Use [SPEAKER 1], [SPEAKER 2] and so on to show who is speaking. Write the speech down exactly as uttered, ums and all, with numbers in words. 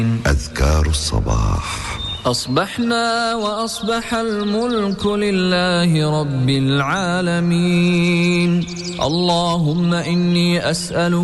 [SPEAKER 1] أذكار الصباح.
[SPEAKER 2] أصبحنا وأصبح الملك لله رب العالمين. اللهم إني أسألك